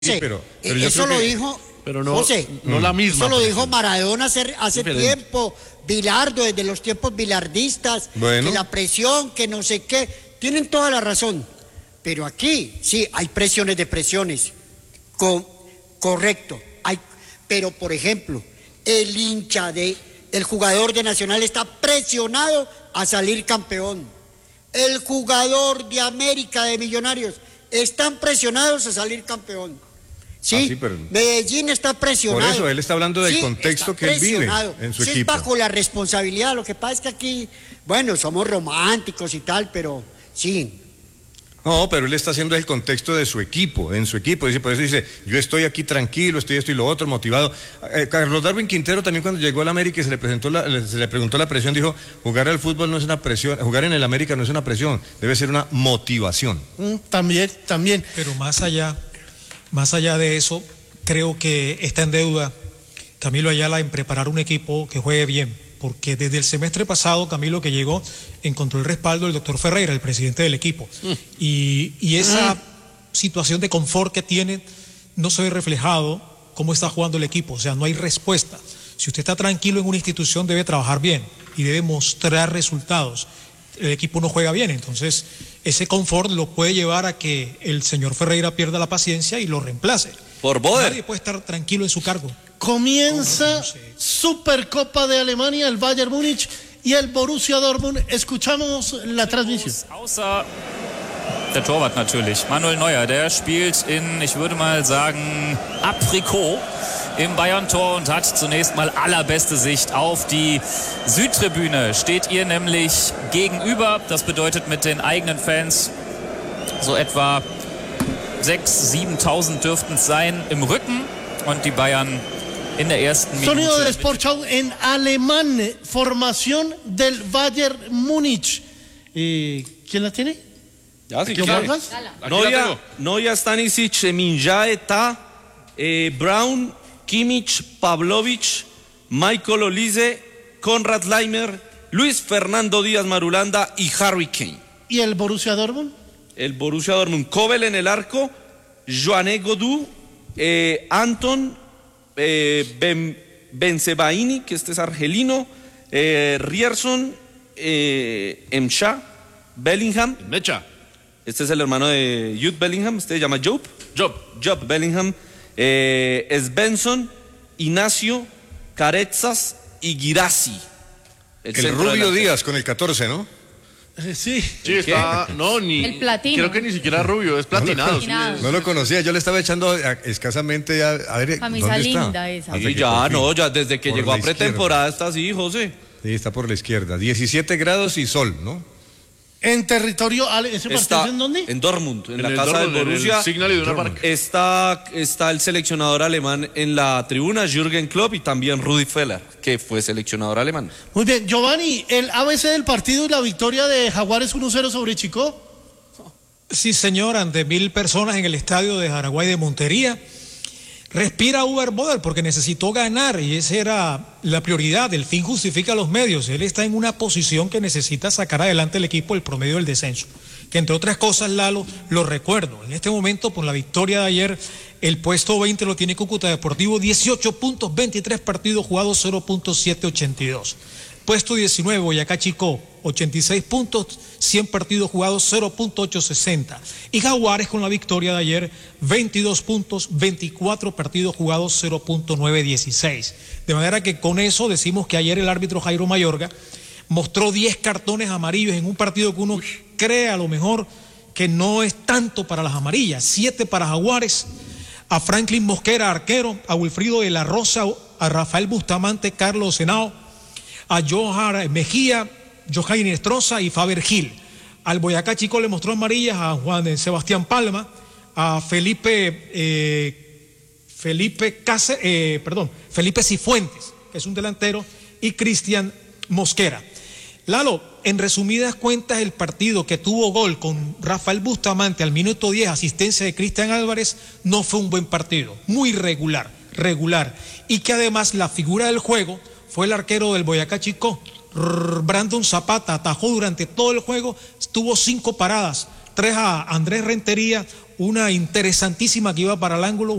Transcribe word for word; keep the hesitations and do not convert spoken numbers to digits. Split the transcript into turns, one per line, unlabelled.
Sí, pero, pero yo
eso
creo
lo
que,
dijo
pero no,
José,
no la misma.
eso lo dijo Maradona hace, hace tiempo, Bilardo, desde los tiempos bilardistas,
bueno.
que la presión, que no sé qué, tienen toda la razón. Pero aquí, sí, hay presiones de presiones, con, correcto, hay, pero por ejemplo, el hincha de, el jugador de Nacional está presionado a salir campeón. El jugador de América, de Millonarios, están presionados a salir campeón. ¿Sí?
Ah, sí, pero...
Medellín está presionado.
Por eso, él está hablando del
sí,
contexto que él vive en su
sí,
equipo.
Es bajo la responsabilidad. Lo que pasa es que aquí, bueno, somos románticos y tal, pero sí.
No, pero él está haciendo el contexto de su equipo, en su equipo. Dice, por eso dice, yo estoy aquí tranquilo, estoy esto y lo otro, motivado. Eh, Carlos Darwin Quintero también cuando llegó al América y se le, presentó la, se le preguntó la presión, dijo, jugar al fútbol no es una presión, jugar en el América no es una presión, debe ser una motivación.
Mm, también, también.
Pero más allá, más allá de eso, creo que está en deuda Camilo Ayala en preparar un equipo que juegue bien, porque desde el semestre pasado, Camilo, que llegó, encontró el respaldo del doctor Ferreira, el presidente del equipo. Mm. Y, y esa mm. situación de confort que tiene no se ve reflejado cómo está jugando el equipo, o sea, no hay respuesta. Si usted está tranquilo en una institución, debe trabajar bien y debe mostrar resultados. El equipo no juega bien, entonces ese confort lo puede llevar a que el señor Ferreira pierda la paciencia y lo reemplace.
Por Boder.
Nadie puede estar tranquilo en su cargo.
Comienza no sé. Supercopa de Alemania, el Bayern Múnich y el Borussia Dortmund. Escuchamos la transmisión.
Außer der Torwart natürlich, Manuel Neuer, der spielt in, ich würde mal sagen, Aprikot im Bayern-Tor und hat zunächst mal allerbeste Sicht auf die Südtribüne. Steht ihr nämlich gegenüber, das bedeutet mit den eigenen Fans so etwa sechstausend, siebentausend dürften es sein im Rücken und die Bayern in der ersten Minute.
Sonido del Sportschau en alemán, formación del Bayern Múnich. Eh, ¿Quién la tiene?
Ya, sí,
Vargas.
Neuer, Neuer, Stanisic, Minjae, Ta, eh, Brown, Kimmich, Pavlovic, Michael Olise, Konrad Laimer, Luis Fernando Díaz Marulanda y Harry Kane.
¿Y el Borussia Dortmund?
El Borussia Dortmund, Kobel en el arco, Joané Godú, eh, Anton, eh, ben, Benzebaini, que este es argelino, eh, Rierson, eh, Emsha, Bellingham.
Mecha.
Este es el hermano de Jude Bellingham, este se llama Job.
Job.
Job Bellingham, eh, Svensson, Ignacio, Carezas y Girassi.
El, el Rubio Díaz con el catorce, ¿no?
Eh, sí.
Sí, está, no, ni.
El platino.
Creo que ni siquiera rubio, es platinado.
No lo,
platinado.
no lo conocía, yo le estaba echando a, escasamente a, a ver.
Camisa
¿dónde
linda
está?
esa.
Y ya, no, ya desde que llegó a pretemporada está así, José.
Sí, está por la izquierda. diecisiete grados y sol, ¿no?
En territorio, ¿ese partido
Está
en dónde?
En Dortmund, en,
En
la
el
casa
Dortmund,
del Borussia.
en el Signal Iduna Park.
Está, está el seleccionador alemán en la tribuna, Jürgen Klopp, y también Rudi Feller, que fue seleccionador alemán.
Muy bien, Giovanni, el A B C del partido y la victoria de Jaguares uno cero sobre Chico.
Sí, señor, ante mil personas en el estadio de Jaraguay de Montería. Respira Uber Boder porque necesitó ganar y esa era la prioridad. El fin justifica los medios. Él está en una posición que necesita sacar adelante el equipo el promedio del descenso. Que entre otras cosas, Lalo, lo recuerdo. En este momento, por la victoria de ayer, el puesto veinte lo tiene Cúcuta Deportivo, dieciocho puntos, veintitrés partidos jugados, cero punto setecientos ochenta y dos. Puesto diecinueve, Boyacá Chicó, ochenta y seis puntos, cien partidos jugados, cero punto ochocientos sesenta. Y Jaguares con la victoria de ayer, veintidós puntos, veinticuatro partidos jugados, cero punto novecientos dieciséis. De manera que con eso decimos que ayer el árbitro Jairo Mayorga mostró diez cartones amarillos en un partido que uno cree a lo mejor que no es tanto para las amarillas. siete para Jaguares, a Franklin Mosquera, arquero, a Wilfrido de la Rosa, a Rafael Bustamante, Carlos Henao, a Johar Mejía, Johain Estroza y Faber Gil. Al Boyacá Chico le mostró amarillas a Juan Sebastián Palma, a Felipe eh, Felipe Case, eh, perdón, Felipe Cifuentes, que es un delantero, y Cristian Mosquera. Lalo, en resumidas cuentas, el partido que tuvo gol con Rafael Bustamante al minuto diez, asistencia de Cristian Álvarez, no fue un buen partido, muy regular, regular, y que además la figura del juego fue el arquero del Boyacá Chicó, Brandon Zapata, atajó durante todo el juego, tuvo cinco paradas, tres a Andrés Rentería, una interesantísima que iba para el ángulo.